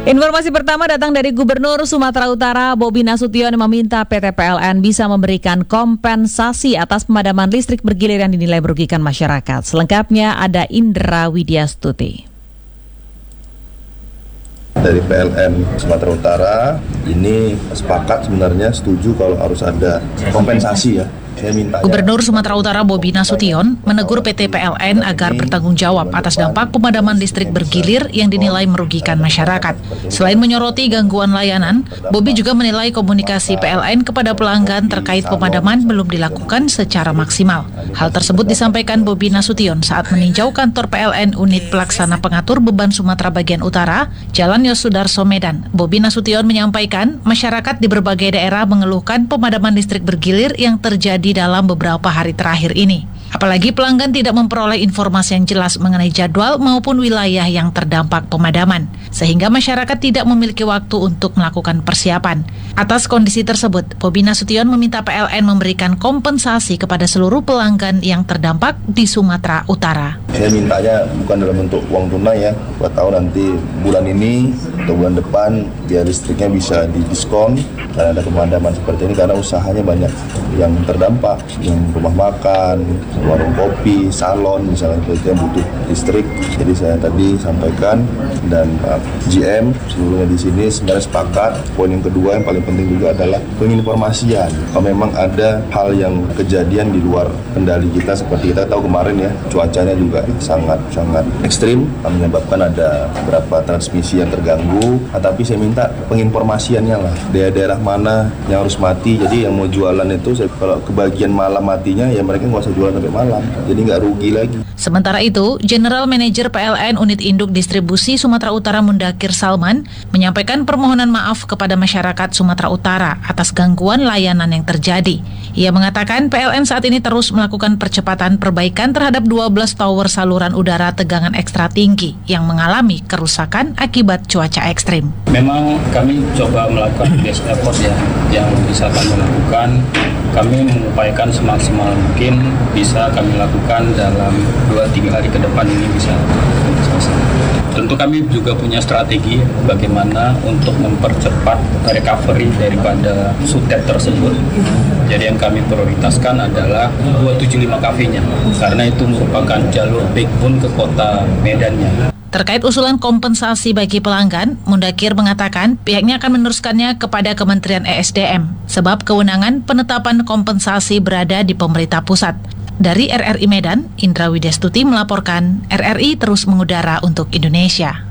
Informasi pertama datang dari Gubernur Sumatera Utara Bobi Nasution yang meminta PT PLN bisa memberikan kompensasi atas pemadaman listrik bergilir yang dinilai merugikan masyarakat. Selengkapnya ada Indra Widyastuti. Dari PLN Sumatera Utara ini sepakat sebenarnya setuju kalau harus ada kompensasi ya. Gubernur Sumatera Utara Bobi Nasution menegur PT PLN agar bertanggung jawab atas dampak pemadaman listrik bergilir yang dinilai merugikan masyarakat. Selain menyoroti gangguan layanan, Bobi juga menilai komunikasi PLN kepada pelanggan terkait pemadaman belum dilakukan secara maksimal. Hal tersebut disampaikan Bobi Nasution saat meninjau kantor PLN Unit Pelaksana Pengatur Beban Sumatera Bagian Utara, Jalan Yosudarso Medan. Bobi Nasution menyampaikan masyarakat di berbagai daerah mengeluhkan pemadaman listrik bergilir yang terjadi dalam beberapa hari terakhir ini. Apalagi pelanggan tidak memperoleh informasi yang jelas mengenai jadwal maupun wilayah yang terdampak pemadaman, sehingga masyarakat tidak memiliki waktu untuk melakukan persiapan. Atas kondisi tersebut, Bobi Nasution meminta PLN memberikan kompensasi kepada seluruh pelanggan yang terdampak di Sumatera Utara. Saya mintanya bukan dalam bentuk uang tunai ya, buat tahu nanti bulan ini atau bulan depan biar listriknya bisa didiskon karena ada pemadaman seperti ini, karena usahanya banyak yang terdampak, yang rumah makan, warung kopi, salon misalnya itu yang butuh listrik. Jadi saya tadi sampaikan dan GM seluruhnya di sini sebenarnya sepakat. Poin yang kedua yang paling penting juga adalah penginformasian. Kalau memang ada hal yang kejadian di luar kendali kita, seperti kita tahu kemarin ya, cuacanya juga sangat ekstrim, menyebabkan ada beberapa transmisi yang terganggu. Tapi saya minta penginformasiannya lah, daerah-daerah mana yang harus mati. Jadi yang mau jualan itu kalau kebagian malam matinya ya mereka nggak usah jualan sampai malam, jadi nggak rugi lagi. Sementara itu, General Manager PLN Unit Induk Distribusi Sumatera Utara Mundakir Salman menyampaikan permohonan maaf kepada masyarakat Sumatera Utara atas gangguan layanan yang terjadi. Ia mengatakan PLN saat ini terus melakukan percepatan perbaikan terhadap 12 tower saluran udara tegangan ekstra tinggi yang mengalami kerusakan akibat cuaca ekstrim. Memang kami coba melakukan best effort ya, yang bisa kami lakukan. Kami mengupayakan semaksimal mungkin bisa kami lakukan dalam 2-3 hari ke depan ini bisa selesai. Tentu kami juga punya strategi bagaimana untuk mempercepat recovery daripada sutet tersebut. Jadi yang kami prioritaskan adalah 275 kV-nya, karena itu merupakan jalur backbone ke kota Medannya. Terkait usulan kompensasi bagi pelanggan, Mundakir mengatakan pihaknya akan meneruskannya kepada Kementerian ESDM, sebab kewenangan penetapan kompensasi berada di pemerintah pusat. Dari RRI Medan, Indra Widyastuti melaporkan, RRI terus mengudara untuk Indonesia.